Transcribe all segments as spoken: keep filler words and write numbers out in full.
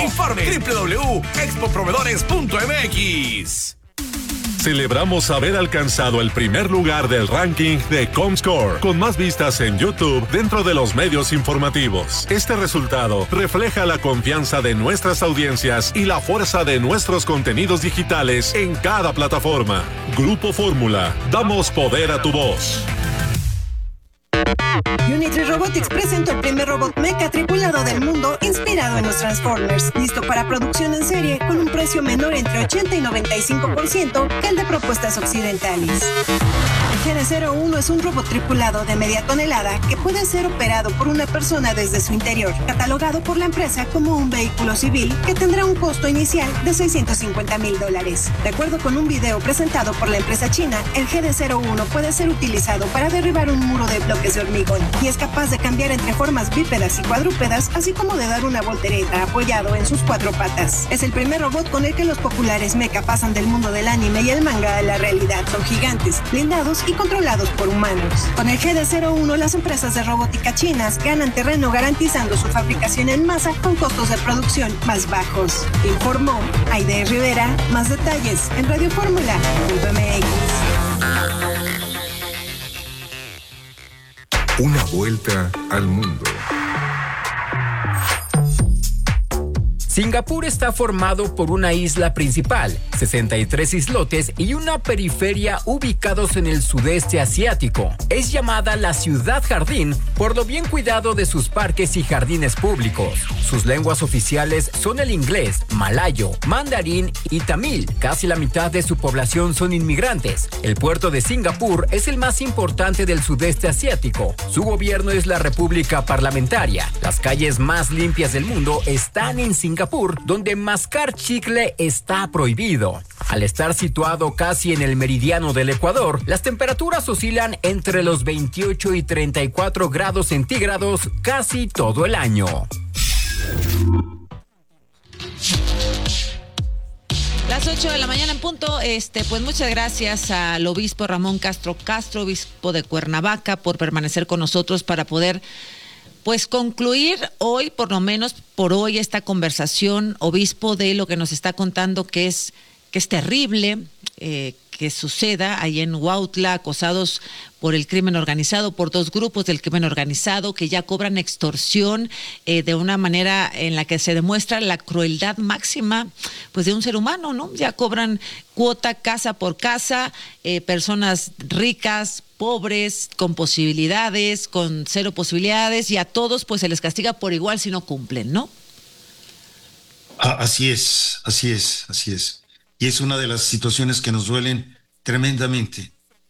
Informe doble u doble u doble u punto expo proveedores punto m x. Celebramos haber alcanzado el primer lugar del ranking de Comscore, con más vistas en YouTube dentro de los medios informativos. Este resultado refleja la confianza de nuestras audiencias y la fuerza de nuestros contenidos digitales en cada plataforma. Grupo Fórmula, damos poder a tu voz. Unitree Robotics presentó el primer robot mecha tripulado del mundo inspirado en los Transformers, listo para producción en serie con un precio menor entre ochenta y noventa y cinco por ciento que el de propuestas occidentales. El G D cero uno es un robot tripulado de media tonelada que puede ser operado por una persona desde su interior, catalogado por la empresa como un vehículo civil que tendrá un costo inicial de seiscientos cincuenta mil dólares. De acuerdo con un video presentado por la empresa china, el G D cero uno puede ser utilizado para derribar un muro de bloques de hormigón y es capaz de cambiar entre formas bípedas y cuadrúpedas, así como de dar una voltereta apoyado en sus cuatro patas. Es el primer robot con el que los populares mecha pasan del mundo del anime y el manga a la realidad. Son gigantes, blindados y controlados por humanos. Con el G D cero uno, las empresas de robótica chinas ganan terreno garantizando su fabricación en masa con costos de producción más bajos. Informó Aide Rivera. Más detalles en radio fórmula punto m x. Una vuelta al mundo. Singapur está formado por una isla principal, sesenta y tres islotes y una periferia ubicados en el sudeste asiático. Es llamada la ciudad jardín por lo bien cuidado de sus parques y jardines públicos. Sus lenguas oficiales son el inglés, malayo, mandarín y tamil. Casi la mitad de su población son inmigrantes. El puerto de Singapur es el más importante del sudeste asiático. Su gobierno es la República Parlamentaria. Las calles más limpias del mundo están en Singapur, donde mascar chicle está prohibido. Al estar situado casi en el meridiano del Ecuador, las temperaturas oscilan entre los veintiocho y treinta y cuatro grados centígrados casi todo el año. Las ocho de la mañana en punto. Este, pues muchas gracias al obispo Ramón Castro Castro, obispo de Cuernavaca, por permanecer con nosotros para poder pues concluir hoy, por lo menos por hoy, esta conversación, obispo, de lo que nos está contando, que es, que es terrible eh, que suceda ahí en Huautla, acosados por el crimen organizado, por dos grupos del crimen organizado que ya cobran extorsión eh, de una manera en la que se demuestra la crueldad máxima pues de un ser humano, ¿no? Ya cobran cuota casa por casa, eh, personas ricas, pobres, con posibilidades, con cero posibilidades, y a todos pues se les castiga por igual si no cumplen, ¿no? Ah, así es, así es, así es. Y es una de las situaciones que nos duelen tremendamente.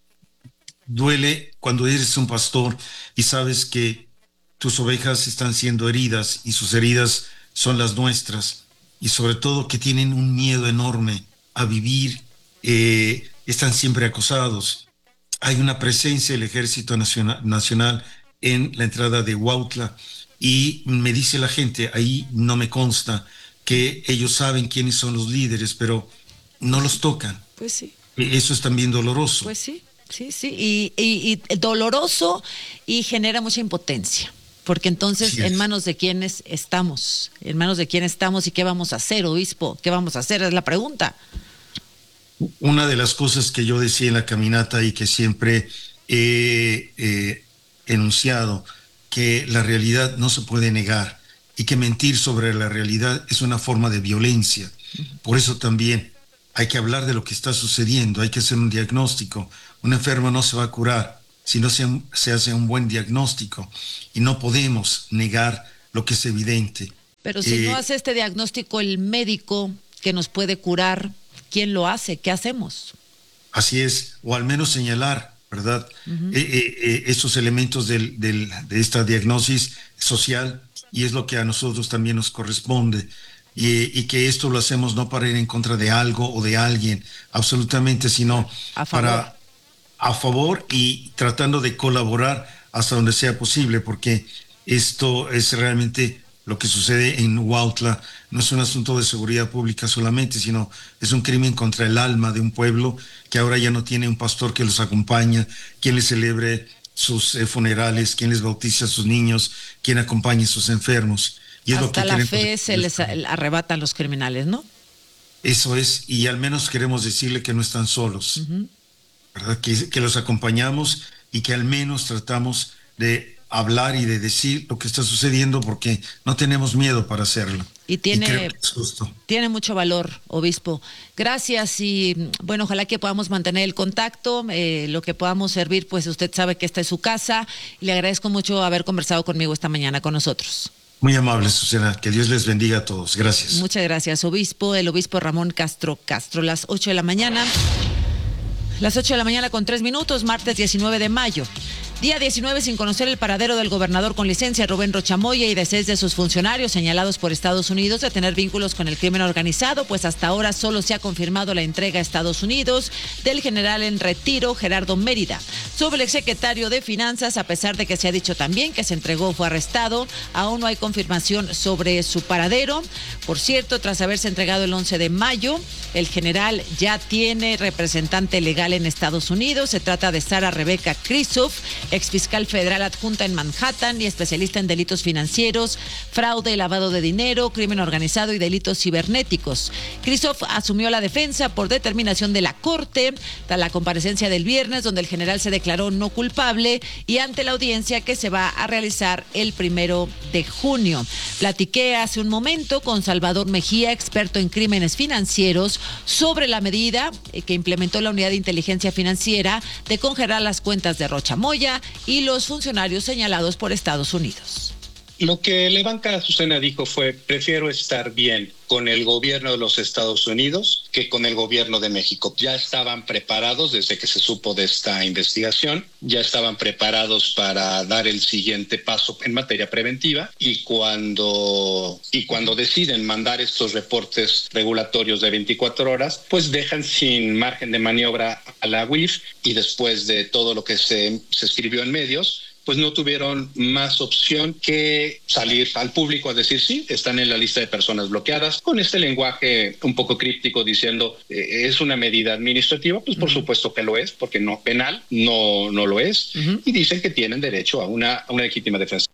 Duele cuando eres un pastor y sabes que tus ovejas están siendo heridas y sus heridas son las nuestras, y sobre todo que tienen un miedo enorme a vivir, eh, están siempre acosados. Hay una presencia del Ejército Nacional, Nacional en la entrada de Huautla, y me dice la gente, ahí no me consta, que ellos saben quiénes son los líderes, pero no los tocan. Pues sí. Eso es también doloroso. Pues sí, sí, sí, y, y, y doloroso, y genera mucha impotencia, porque entonces sí, en manos de quiénes estamos, en manos de quién estamos y qué vamos a hacer, obispo, qué vamos a hacer, es la pregunta. Una de las cosas que yo decía en la caminata y que siempre he eh, enunciado, que la realidad no se puede negar y que mentir sobre la realidad es una forma de violencia. Por eso también hay que hablar de lo que está sucediendo, hay que hacer un diagnóstico. Un enfermo no se va a curar si no se, se hace un buen diagnóstico, y no podemos negar lo que es evidente. Pero si eh, no hace este diagnóstico el médico que nos puede curar, ¿quién lo hace? ¿Qué hacemos? Así es, o al menos señalar, ¿verdad? Uh-huh. Eh, eh, eh, esos elementos del, del, de esta diagnosis social, y es lo que a nosotros también nos corresponde, y, y que esto lo hacemos no para ir en contra de algo o de alguien, absolutamente, sino a favor. para a favor y tratando de colaborar hasta donde sea posible, porque esto es realmente lo que sucede en Huautla. No es un asunto de seguridad pública solamente, sino es un crimen contra el alma de un pueblo que ahora ya no tiene un pastor que los acompaña, quien les celebre sus eh, funerales, quien les bautice a sus niños, quien acompañe a sus enfermos. Y es Hasta lo que la queremos fe decir. se les arrebatan los criminales, ¿no? Eso es, y al menos queremos decirle que no están solos, uh-huh. ¿verdad? Que, que los acompañamos y que al menos tratamos de hablar y de decir lo que está sucediendo porque no tenemos miedo para hacerlo. Y tiene, y creo que es justo. Tiene mucho valor, obispo. Gracias y bueno, ojalá que podamos mantener el contacto, eh, lo que podamos servir, pues usted sabe que esta es su casa y le agradezco mucho haber conversado conmigo esta mañana con nosotros. Muy amable, Susana. Que Dios les bendiga a todos. Gracias. Muchas gracias, obispo. El obispo Ramón Castro Castro. Las ocho de la mañana. Las ocho de la mañana con tres minutos, martes diecinueve de mayo. Día diecinueve sin conocer el paradero del gobernador con licencia Rubén Rocha Moya y de seis de sus funcionarios señalados por Estados Unidos de tener vínculos con el crimen organizado, pues hasta ahora solo se ha confirmado la entrega a Estados Unidos del general en retiro Gerardo Mérida. Sobre el exsecretario de Finanzas, a pesar de que se ha dicho también que se entregó o fue arrestado, aún no hay confirmación sobre su paradero. Por cierto, tras haberse entregado el once de mayo, el general ya tiene representante legal en Estados Unidos. Se trata de Sara Rebeca Krisoff, exfiscal federal adjunta en Manhattan y especialista en delitos financieros, fraude, lavado de dinero, crimen organizado y delitos cibernéticos. Krisoff asumió la defensa por determinación de la Corte tras la comparecencia del viernes, donde el general se declaró no culpable y ante la audiencia que se va a realizar el primero de junio. Platiqué hace un momento con Salvador Mejía, experto en crímenes financieros, sobre la medida que implementó la Unidad de Inteligencia Financiera de congelar las cuentas de Rocha Moya y los funcionarios señalados por Estados Unidos. Lo que Levanca Azucena dijo fue: prefiero estar bien con el gobierno de los Estados Unidos que con el gobierno de México. Ya estaban preparados desde que se supo de esta investigación, ya estaban preparados para dar el siguiente paso en materia preventiva y cuando, y cuando deciden mandar estos reportes regulatorios de veinticuatro horas, pues dejan sin margen de maniobra a la U I F y después de todo lo que se, se escribió en medios, pues no tuvieron más opción que salir al público a decir sí, están en la lista de personas bloqueadas, con este lenguaje un poco críptico diciendo eh, es una medida administrativa, pues por uh-huh. supuesto que lo es, porque no penal, no, no lo es, uh-huh. y dicen que tienen derecho a una, a una legítima defensa.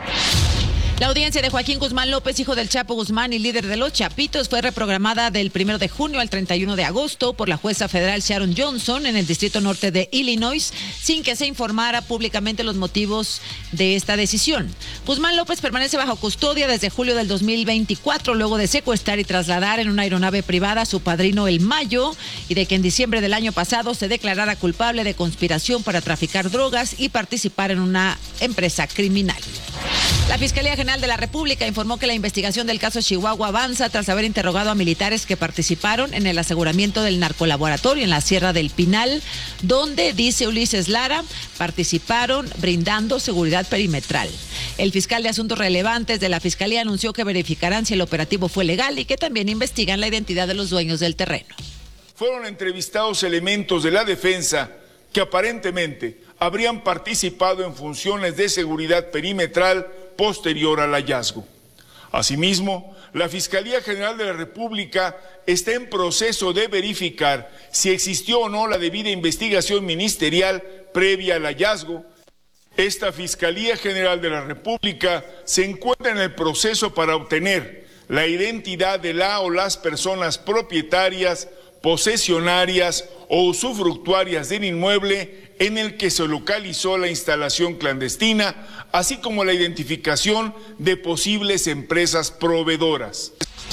La audiencia de Joaquín Guzmán López, hijo del Chapo Guzmán y líder de los Chapitos, fue reprogramada del primero de junio al treinta y uno de agosto por la jueza federal Sharon Johnson en el Distrito Norte de Illinois, sin que se informara públicamente los motivos de esta decisión. Guzmán López permanece bajo custodia desde julio del dos mil veinticuatro, luego de secuestrar y trasladar en una aeronave privada a su padrino El Mayo y de que en diciembre del año pasado se declarara culpable de conspiración para traficar drogas y participar en una empresa criminal. La Fiscalía General de la República informó que la investigación del caso Chihuahua avanza tras haber interrogado a militares que participaron en el aseguramiento del narcolaboratorio en la Sierra del Pinal, donde, dice Ulises Lara, participaron brindando seguridad perimetral. El fiscal de Asuntos Relevantes de la Fiscalía anunció que verificarán si el operativo fue legal y que también investigan la identidad de los dueños del terreno. Fueron entrevistados elementos de la defensa que aparentemente habrían participado en funciones de seguridad perimetral posterior al hallazgo. Asimismo, la Fiscalía General de la República está en proceso de verificar si existió o no la debida investigación ministerial previa al hallazgo. Esta Fiscalía General de la República se encuentra en el proceso para obtener la identidad de la o las personas propietarias, posesionarias o usufructuarias del inmueble en el que se localizó la instalación clandestina, así como la identificación de posibles empresas proveedoras.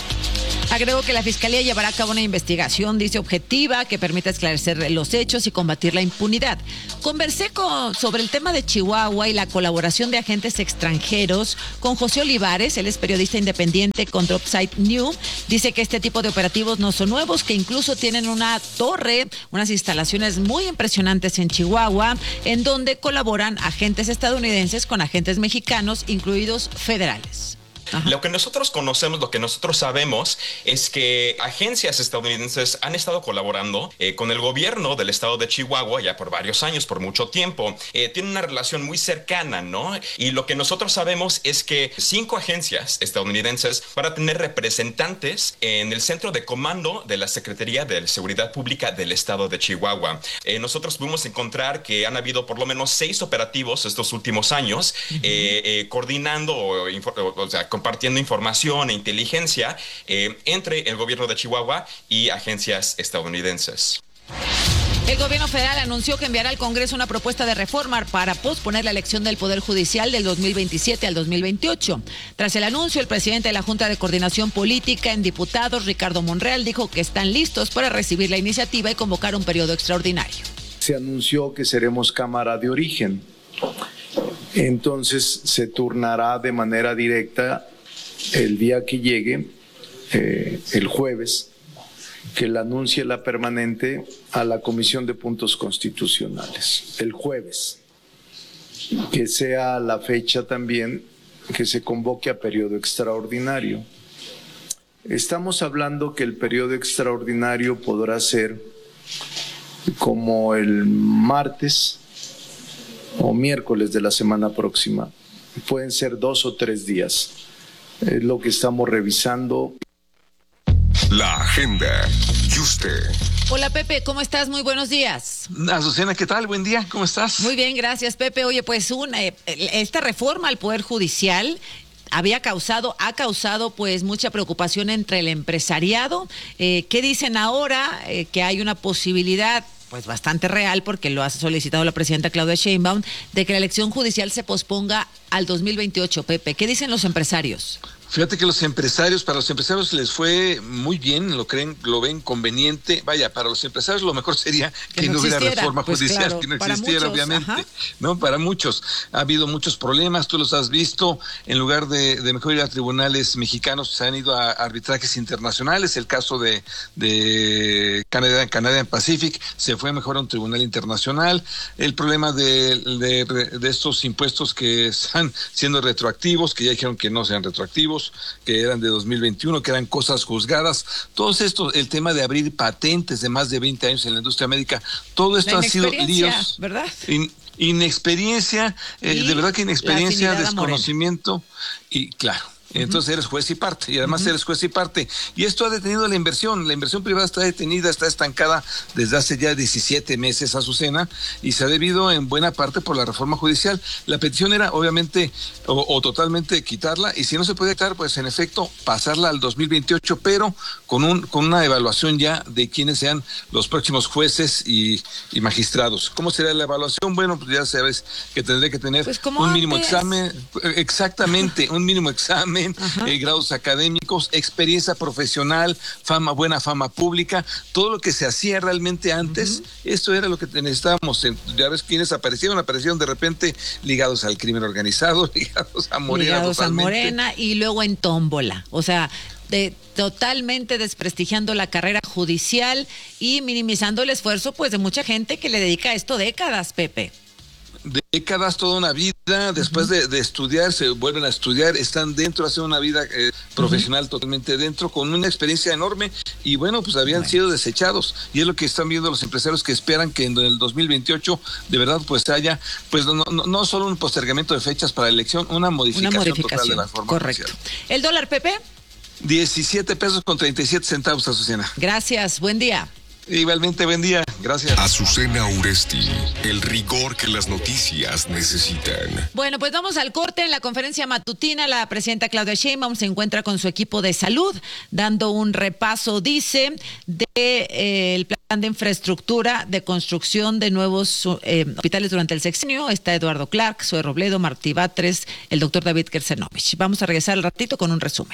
Agregó que la Fiscalía llevará a cabo una investigación, dice, objetiva, que permita esclarecer los hechos y combatir la impunidad. Conversé con, sobre el tema de Chihuahua y la colaboración de agentes extranjeros con José Olivares, él es periodista independiente con Dropside News. Dice que este tipo de operativos no son nuevos, que incluso tienen una torre, unas instalaciones muy impresionantes en Chihuahua, en donde colaboran agentes estadounidenses con agentes mexicanos, incluidos federales. Ajá. Lo que nosotros conocemos, lo que nosotros sabemos es que agencias estadounidenses han estado colaborando eh, con el gobierno del estado de Chihuahua ya por varios años, por mucho tiempo. Eh, tienen una relación muy cercana, ¿no? Y lo que nosotros sabemos es que cinco agencias estadounidenses van a tener representantes en el centro de comando de la Secretaría de Seguridad Pública del estado de Chihuahua. Eh, nosotros pudimos encontrar que han habido por lo menos seis operativos estos últimos años, uh-huh. eh, eh, coordinando o, o, o sea, compartiendo información e inteligencia eh, entre el gobierno de Chihuahua y agencias estadounidenses. El gobierno federal anunció que enviará al Congreso una propuesta de reforma para posponer la elección del Poder Judicial del dos mil veintisiete al dos mil veintiocho. Tras el anuncio, el presidente de la Junta de Coordinación Política en Diputados, Ricardo Monreal, dijo que están listos para recibir la iniciativa y convocar un periodo extraordinario. Se anunció que seremos Cámara de Origen. Entonces se turnará de manera directa el día que llegue, eh, el jueves, que la anuncie la permanente a la Comisión de Puntos Constitucionales, el jueves, que sea la fecha también que se convoque a periodo extraordinario. Estamos hablando que el periodo extraordinario podrá ser como el martes o miércoles de la semana próxima, pueden ser dos o tres días, es lo que estamos revisando. La agenda. ¿Y usted? Hola Pepe, ¿cómo estás? Muy buenos días. Azucena, ¿qué tal? Buen día, ¿cómo estás? Muy bien, gracias Pepe. Oye, pues un, eh, esta reforma al Poder Judicial había causado, ha causado pues mucha preocupación entre el empresariado. Eh, ¿Qué dicen ahora? Eh, que hay una posibilidad pues bastante real, porque lo ha solicitado la presidenta Claudia Sheinbaum, de que la elección judicial se posponga al dos mil veintiocho, Pepe. ¿Qué dicen los empresarios? Fíjate que los empresarios, para los empresarios les fue muy bien, lo creen, lo ven conveniente. Vaya, para los empresarios lo mejor sería que, que no, no hubiera reforma pues judicial, claro, que no existiera, muchos, obviamente. Ajá. No, para muchos. Ha habido muchos problemas, tú los has visto. En lugar de, de mejor ir a tribunales mexicanos, se han ido a arbitrajes internacionales. El caso de, de Canadá, Canadian Pacific, se fue mejor a un tribunal internacional. El problema de, de, de estos impuestos que están siendo retroactivos, que ya dijeron que no sean retroactivos, que eran de dos mil veintiuno, que eran cosas juzgadas, todos estos, el tema de abrir patentes de más de veinte años en la industria médica, todo esto ha sido líos, ¿verdad? In, inexperiencia, eh, de verdad que inexperiencia, desconocimiento y claro. Entonces eres juez y parte, y además uh-huh. eres juez y parte. Y esto ha detenido la inversión. La inversión privada está detenida, está estancada desde hace ya diecisiete meses, Azucena, y se ha debido en buena parte por la reforma judicial. La petición era, obviamente, o, o totalmente quitarla, y si no se puede quitar, pues en efecto, pasarla al dos mil veintiocho, pero con un con una evaluación ya de quiénes sean los próximos jueces y, y magistrados. ¿Cómo será la evaluación? Bueno, pues ya sabes que tendré que tener pues un mínimo antes. examen, exactamente, un mínimo examen, Eh, grados académicos, experiencia profesional, fama, buena fama pública, todo lo que se hacía realmente antes, uh-huh. esto era lo que necesitábamos. Ya ves quiénes aparecieron, aparecieron de repente ligados al crimen organizado, ligados a Morena. Ligados totalmente. a Morena y luego en tómbola, o sea, de, totalmente desprestigiando la carrera judicial y minimizando el esfuerzo pues de mucha gente que le dedica a esto décadas, Pepe. Décadas, toda una vida, después uh-huh. de, de estudiar, se vuelven a estudiar, están dentro, hacen una vida eh, profesional uh-huh. totalmente dentro, con una experiencia enorme, y bueno, pues habían bueno. sido desechados, y es lo que están viendo los empresarios, que esperan que en el dos mil veintiocho de verdad pues haya, pues no, no, no solo un postergamiento de fechas para la elección, una modificación, una modificación total de la reforma correcto. judicial. ¿El dólar, Pepe? diecisiete pesos con treinta y siete centavos, Azucena. Gracias, buen día. Igualmente, buen día. Gracias. Azucena Uresti, el rigor que las noticias necesitan. Bueno, pues vamos al corte. En la conferencia matutina, la presidenta Claudia Sheinbaum se encuentra con su equipo de salud, dando un repaso, dice, de eh, el plan de infraestructura de construcción de nuevos eh, hospitales durante el sexenio. Está Eduardo Clark, Zoe Robledo, Martí Batres, el doctor David Kersenovich. Vamos a regresar al ratito con un resumen.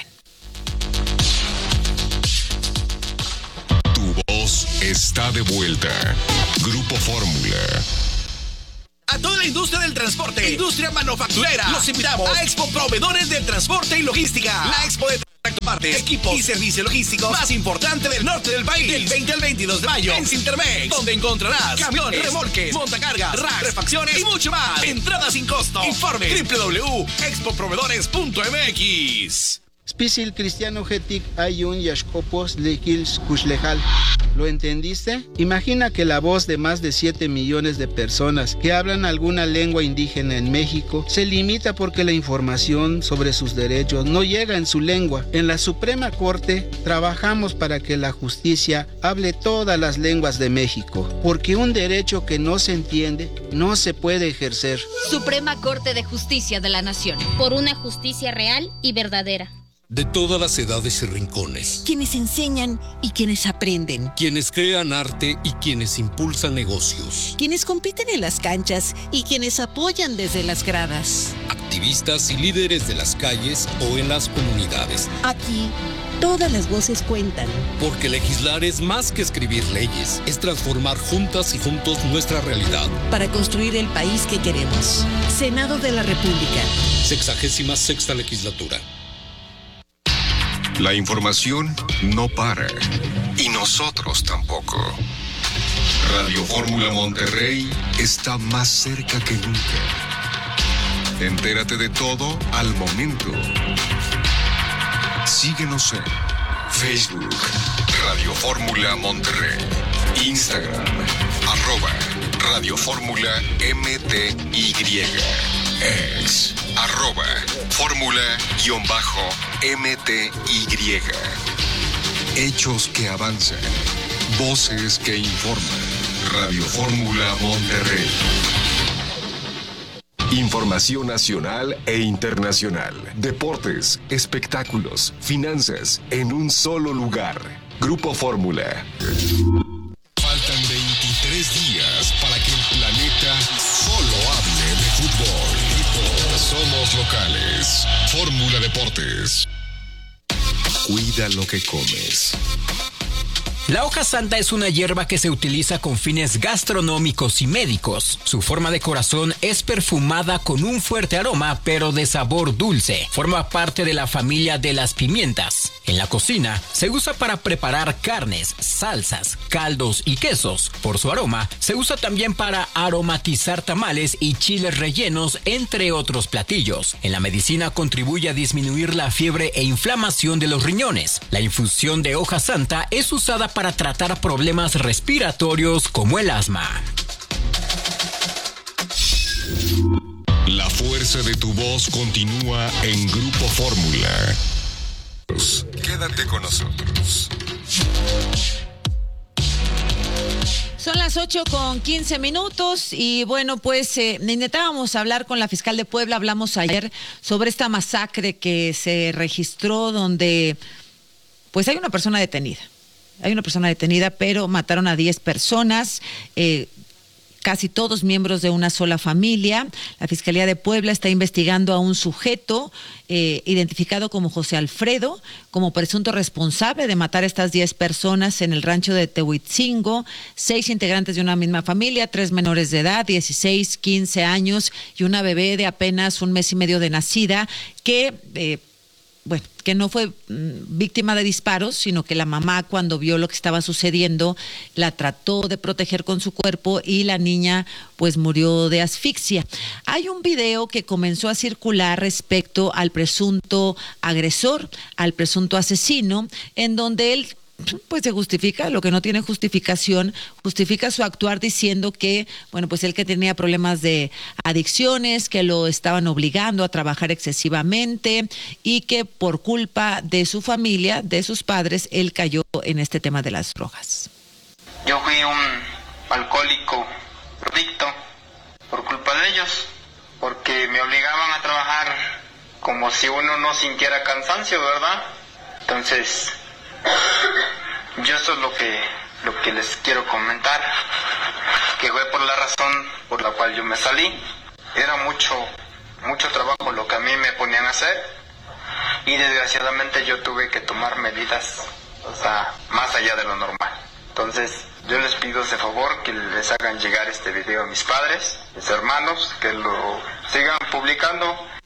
Está de vuelta. Grupo Fórmula. A toda la industria del transporte, industria manufacturera, los invitamos a Expo Proveedores de Transporte y Logística. La Expo de Tractopartes, equipos y servicios logísticos más importante del norte del país. Del veinte al veintidós de mayo en Cintermex, donde encontrarás camiones, remolques, montacargas, racks, refacciones y mucho más. Entrada sin costo. Informe doble u doble u doble u punto expo proveedores punto m x. Spisil Cristiano Getik Ayun Yashkopos Lekils Kushlejal. ¿Lo entendiste? Imagina que la voz de más de siete millones de personas que hablan alguna lengua indígena en México se limita porque la información sobre sus derechos no llega en su lengua. En la Suprema Corte trabajamos para que la justicia hable todas las lenguas de México, porque un derecho que no se entiende no se puede ejercer. Suprema Corte de Justicia de la Nación. Por una justicia real y verdadera. De todas las edades y rincones. Quienes enseñan y quienes aprenden. Quienes crean arte y quienes impulsan negocios. Quienes compiten en las canchas y quienes apoyan desde las gradas. Activistas y líderes de las calles o en las comunidades. Aquí, todas las voces cuentan. Porque legislar es más que escribir leyes. Es transformar juntas y juntos nuestra realidad. Para construir el país que queremos. Senado de la República. Sexagésima sexta legislatura. La información no para. Y nosotros tampoco. Radio Fórmula Monterrey está más cerca que nunca. Entérate de todo al momento. Síguenos en Facebook, Radio Fórmula Monterrey. Instagram, arroba Radio Fórmula M T Y. Ex, arroba Fórmula-M T Y. Hechos que avanzan. Voces que informan. Radio Fórmula Monterrey. Información nacional e internacional. Deportes, espectáculos, finanzas, en un solo lugar. Grupo Fórmula. Faltan veintitrés días para que el planeta solo hable de fútbol. Somos locales. Fórmula Deportes. Cuida lo que comes. La hoja santa es una hierba que se utiliza con fines gastronómicos y médicos. Su forma de corazón es perfumada con un fuerte aroma, pero de sabor dulce. Forma parte de la familia de las pimientas. En la cocina se usa para preparar carnes, salsas, caldos y quesos. Por su aroma, se usa también para aromatizar tamales y chiles rellenos, entre otros platillos. En la medicina contribuye a disminuir la fiebre e inflamación de los riñones. La infusión de hoja santa es usada para tratar problemas respiratorios como el asma. La fuerza de tu voz continúa en Grupo Fórmula. Quédate con nosotros. Son las ocho con quince minutos y bueno, pues eh, intentábamos hablar con la fiscal de Puebla. Hablamos ayer sobre esta masacre que se registró donde pues hay una persona detenida. Hay una persona detenida, pero mataron a diez personas, eh, casi todos miembros de una sola familia. La Fiscalía de Puebla está investigando a un sujeto eh, identificado como José Alfredo, como presunto responsable de matar a estas diez personas en el rancho de Tehuitzingo, seis integrantes de una misma familia, tres menores de edad, dieciséis, quince años y una bebé de apenas un mes y medio de nacida, que... Eh, bueno, que no fue víctima de disparos, sino que la mamá, cuando vio lo que estaba sucediendo, la trató de proteger con su cuerpo y la niña pues murió de asfixia. Hay un video que comenzó a circular respecto al presunto agresor, al presunto asesino, en donde él pues se justifica lo que no tiene justificación, justifica su actuar diciendo que, bueno, pues él que tenía problemas de adicciones, que lo estaban obligando a trabajar excesivamente y que por culpa de su familia, de sus padres, él cayó en este tema de las drogas. Yo fui un alcohólico adicto por culpa de ellos, porque me obligaban a trabajar como si uno no sintiera cansancio, ¿verdad? Entonces... yo eso es lo que, lo que les quiero comentar, que fue por la razón por la cual yo me salí. Era mucho, mucho trabajo lo que a mí me ponían a hacer y desgraciadamente yo tuve que tomar medidas, o sea, más allá de lo normal. Entonces, yo les pido ese favor que les hagan llegar este video a mis padres, mis hermanos, que lo sigan publicando.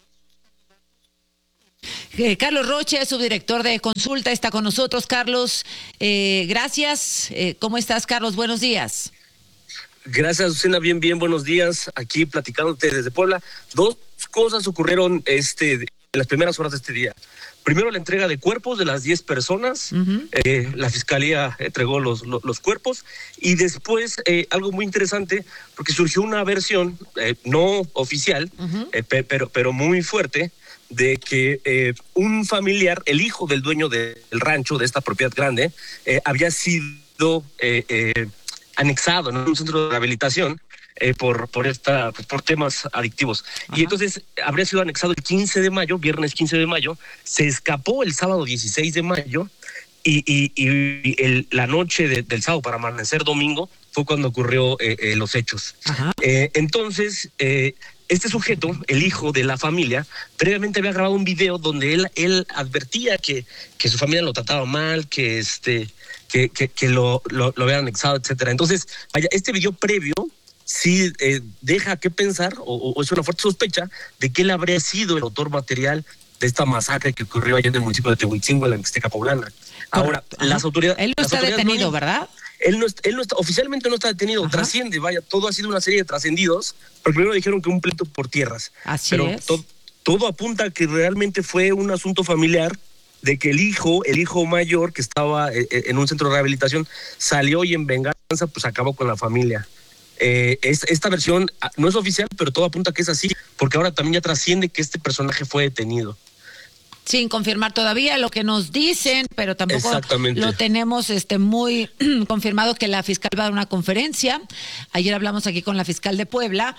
Eh, Carlos Roche, subdirector de Consulta, está con nosotros. Carlos, eh, gracias. Eh, ¿Cómo estás, Carlos? Buenos días. Gracias, Susana. Bien, bien, buenos días. Aquí platicándote desde Puebla. Dos cosas ocurrieron este, en las primeras horas de este día. Primero la entrega de cuerpos de las diez personas, uh-huh. eh, la fiscalía entregó los, los, los cuerpos, y después eh, algo muy interesante, porque surgió una versión eh, no oficial, uh-huh. eh, pe- pero, pero muy fuerte, de que eh, un familiar, el hijo del dueño de, del rancho, de esta propiedad grande, eh, había sido eh, eh, anexado en un centro de rehabilitación, Eh, por por esta por temas adictivos. Ajá. Y entonces habría sido anexado el quince de mayo, viernes quince de mayo, se escapó el sábado dieciséis de mayo y, y, y el, la noche de, del sábado para amanecer domingo fue cuando ocurrió eh, eh, los hechos. Eh, entonces, eh, este sujeto, el hijo de la familia, previamente había grabado un video donde él, él advertía que, que su familia lo trataba mal, que este que, que, que lo, lo, lo habían anexado, etcétera. Entonces, vaya, este video previo sí eh, deja que pensar, o, o es una fuerte sospecha, de que él habría sido el autor material de esta masacre que ocurrió allá en el municipio de Tehuitzingua, en la Mixteca poblana. Ahora, Ajá. las autoridades... Él no está detenido, no, ¿verdad? Él no, él no está, oficialmente no está detenido, Ajá. trasciende, vaya, todo ha sido una serie de trascendidos, porque primero dijeron que un pleito por tierras. Así pero es. To, todo apunta a que realmente fue un asunto familiar, de que el hijo, el hijo mayor que estaba eh, en un centro de rehabilitación, salió y en venganza pues acabó con la familia. Eh, es, esta versión no es oficial, pero todo apunta a que es así, porque ahora también ya trasciende que este personaje fue detenido. Sin confirmar todavía lo que nos dicen, pero tampoco lo tenemos este muy confirmado que la fiscal va a dar una conferencia. Ayer hablamos aquí con la fiscal de Puebla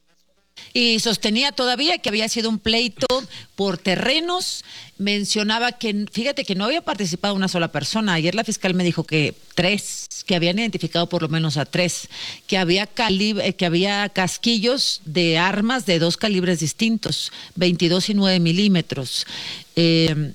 y sostenía todavía que había sido un pleito por terrenos. Mencionaba que, fíjate que no había participado una sola persona. Ayer la fiscal me dijo que tres, que habían identificado por lo menos a tres, que había calibre, que había casquillos de armas de dos calibres distintos, veintidós y nueve milímetros. Eh,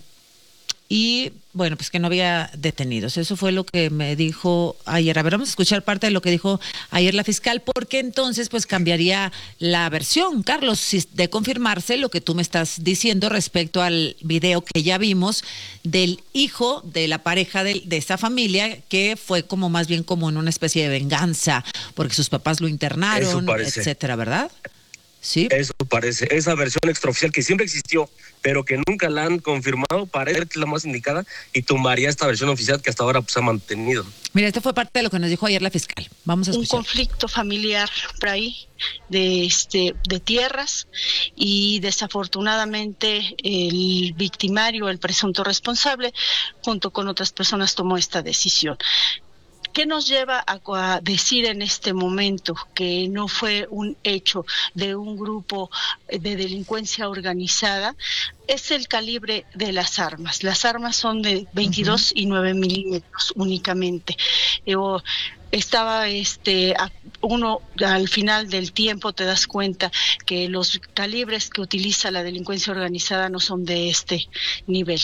y bueno, pues que no había detenidos. Eso fue lo que me dijo ayer. A ver, vamos a escuchar parte de lo que dijo ayer la fiscal, porque entonces pues cambiaría la versión, Carlos, si de confirmarse lo que tú me estás diciendo respecto al video que ya vimos del hijo de la pareja de, de esta familia, que fue como más bien como en una especie de venganza, porque sus papás lo internaron, etcétera, ¿verdad? Sí. Eso parece, esa versión extraoficial que siempre existió, pero que nunca la han confirmado, parece que es la más indicada y tumbaría esta versión oficial que hasta ahora pues ha mantenido. Mira, esto fue parte de lo que nos dijo ayer la fiscal. Vamos a escuchar. Un conflicto familiar por ahí de este de tierras, y desafortunadamente el victimario, el presunto responsable, junto con otras personas tomó esta decisión. ¿Qué nos lleva a, a decir en este momento que no fue un hecho de un grupo de delincuencia organizada? Es el calibre de las armas. Las armas son de veintidós uh-huh. y nueve milímetros únicamente. Yo estaba este uno al final del tiempo te das cuenta que los calibres que utiliza la delincuencia organizada no son de este nivel.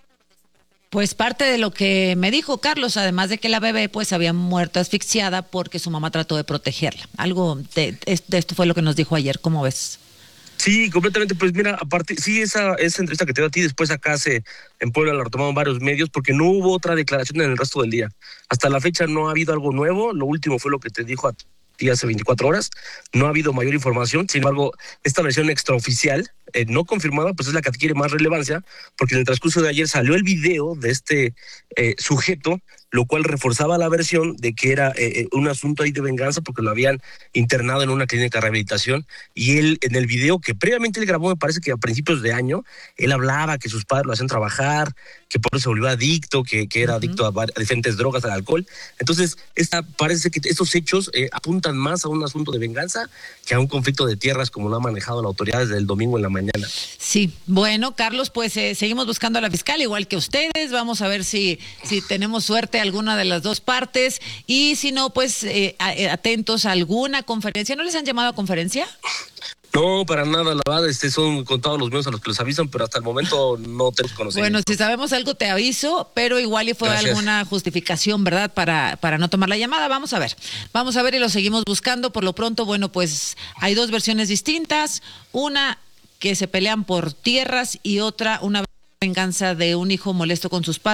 Pues parte de lo que me dijo Carlos, además de que la bebé pues había muerto asfixiada porque su mamá trató de protegerla. Algo de, de esto fue lo que nos dijo ayer, ¿cómo ves? Sí, completamente. Pues mira, aparte, sí, esa, esa entrevista que te dio a ti, después acá se, en Puebla la retomaron varios medios, porque no hubo otra declaración en el resto del día. Hasta la fecha no ha habido algo nuevo, lo último fue lo que te dijo a ti hace veinticuatro horas, no ha habido mayor información. Sin embargo, esta versión extraoficial, eh, no confirmada, pues es la que adquiere más relevancia, porque en el transcurso de ayer salió el video de este eh, sujeto, lo cual reforzaba la versión de que era eh, un asunto ahí de venganza porque lo habían internado en una clínica de rehabilitación, y él en el video que previamente él grabó, me parece que a principios de año, él hablaba que sus padres lo hacían trabajar, que por eso se volvió adicto, que, que era uh-huh. adicto a, a diferentes drogas, al alcohol. Entonces, esta, parece que estos hechos eh, apuntan más a un asunto de venganza que a un conflicto de tierras como lo ha manejado la autoridad desde el domingo en la mañana. Sí, bueno, Carlos, pues eh, seguimos buscando a la fiscal, igual que ustedes. Vamos a ver si, si tenemos suerte alguna de las dos partes, y si no, pues eh, atentos a alguna conferencia. ¿No les han llamado a conferencia? No, para nada, la verdad, este, son contados los medios a los que les avisan, pero hasta el momento no tenemos conocimiento. Bueno, si sabemos algo te aviso, pero igual y fue Gracias. alguna justificación, ¿verdad?, para, para no tomar la llamada. Vamos a ver, vamos a ver y lo seguimos buscando. Por lo pronto, bueno, pues hay dos versiones distintas, una que se pelean por tierras y otra una venganza de un hijo molesto con sus padres.